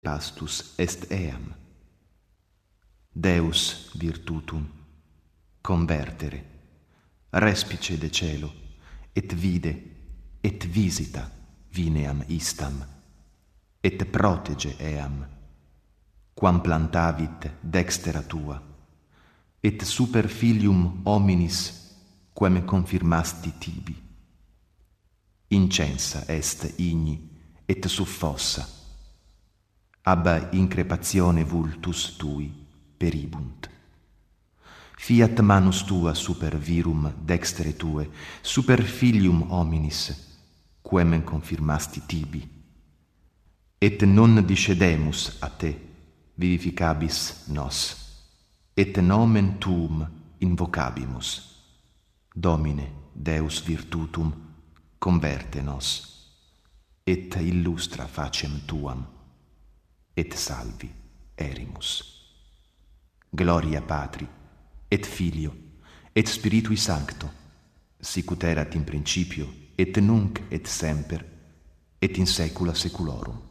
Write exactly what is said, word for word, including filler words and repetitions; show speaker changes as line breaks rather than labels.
pastus est eam. Deus virtutum convertere, respice de celo, et vide, et visita vineam istam, et protege eam, quam plantavit dextera tua, et super filium hominis quem confirmasti tibi. Incensa est igni, et suffossa, ab increpatione vultus tui peribunt. Fiat manus tua super virum dextere tue, super filium hominis, quem confirmasti tibi. Et non discedemus a te, vivificabis nos, et nomen tuum invocabimus. Domine, Deus virtutum, converte nos, et illustra facem tuam, et salvi erimus. Gloria Patri, et Filio, et Spiritui Sancto, sicut erat in principio, et nunc et semper, et in saecula saeculorum.